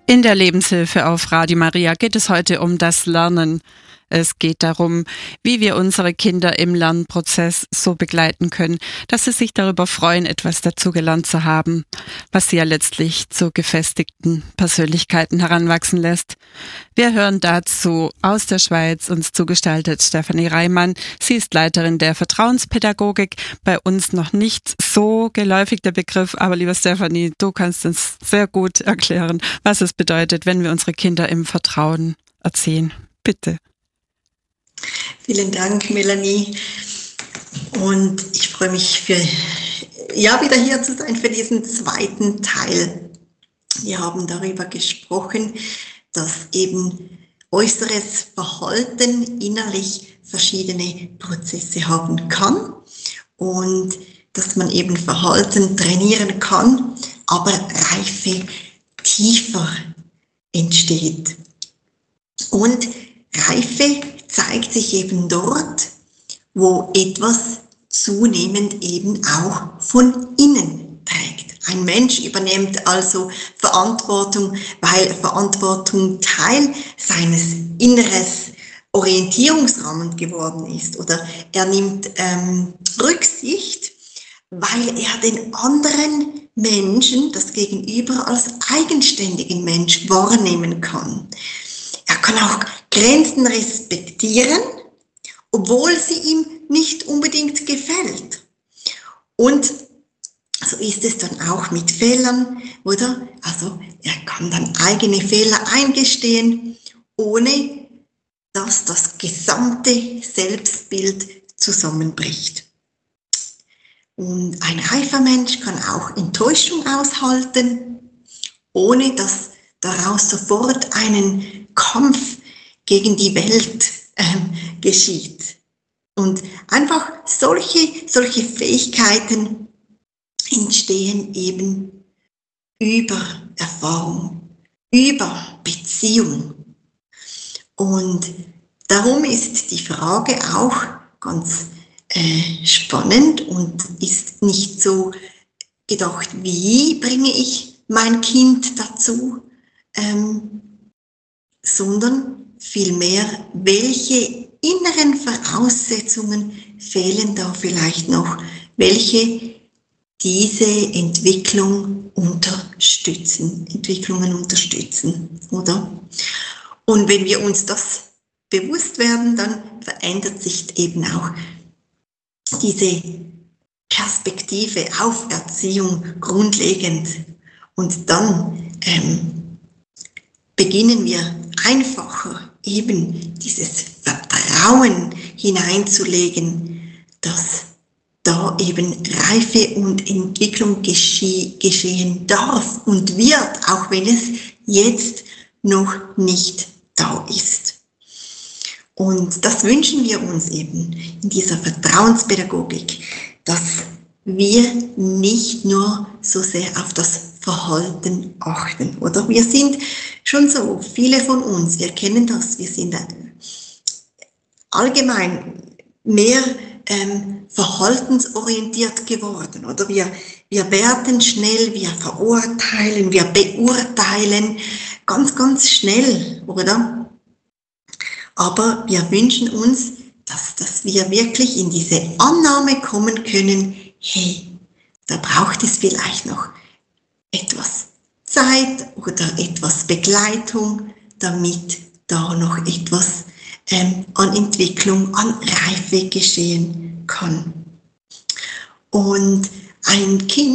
In der Lebenshilfe auf Radio Maria geht es heute um das Lernen. Es geht darum, wie wir unsere Kinder im Lernprozess so begleiten können, dass sie sich darüber freuen, etwas dazugelernt zu haben, was sie ja letztlich zu gefestigten Persönlichkeiten heranwachsen lässt. Wir hören dazu aus der Schweiz uns zugestaltet Stefanie Reimann. Sie ist Leiterin der Vertrauenspädagogik. Bei uns noch nicht so geläufig der Begriff, aber liebe Stefanie, du kannst uns sehr gut erklären, was es bedeutet, wenn wir unsere Kinder im Vertrauen erziehen. Bitte. Vielen Dank, Melanie. Und ich freue mich wieder hier zu sein für diesen zweiten Teil. Wir haben darüber gesprochen, dass eben äußeres Verhalten innerlich verschiedene Prozesse haben kann und dass man eben Verhalten trainieren kann, aber Reife tiefer entsteht. Und Reife zeigt sich eben dort, wo etwas zunehmend eben auch von innen trägt. Ein Mensch übernimmt also Verantwortung, weil Verantwortung Teil seines inneres Orientierungsrahmens geworden ist. Oder er nimmt Rücksicht, weil er den anderen Menschen, das Gegenüber, als eigenständigen Mensch wahrnehmen kann. Er kann auch Grenzen respektieren, obwohl sie ihm nicht unbedingt gefällt. Und so ist es dann auch mit Fehlern, oder? Also er kann dann eigene Fehler eingestehen, ohne dass das gesamte Selbstbild zusammenbricht. Und ein reifer Mensch kann auch Enttäuschung aushalten, ohne dass daraus sofort einen Kampf gegen die Welt geschieht. Und einfach solche Fähigkeiten entstehen eben über Erfahrung, über Beziehung. Und darum ist die Frage auch ganz spannend und ist nicht so gedacht, wie bringe ich mein Kind dazu, sondern vielmehr, welche inneren Voraussetzungen fehlen da vielleicht noch, welche diese Entwicklungen unterstützen, oder? Und wenn wir uns das bewusst werden, dann verändert sich eben auch diese Perspektive auf Erziehung grundlegend. Und dann beginnen wir einfacher eben dieses Vertrauen hineinzulegen, dass da eben Reife und Entwicklung geschehen darf und wird, auch wenn es jetzt noch nicht da ist. Und das wünschen wir uns eben in dieser Vertrauenspädagogik, dass wir nicht nur so sehr auf das Verhalten achten, oder? Wir sind schon so, viele von uns, wir kennen das, wir sind allgemein mehr verhaltensorientiert geworden, oder? Wir werten schnell, wir verurteilen, wir beurteilen ganz, ganz schnell, oder? Aber wir wünschen uns, dass wir wirklich in diese Annahme kommen können, hey, da braucht es vielleicht noch etwas Zeit oder etwas Begleitung, damit da noch etwas an Entwicklung, an Reife geschehen kann. Und ein Kind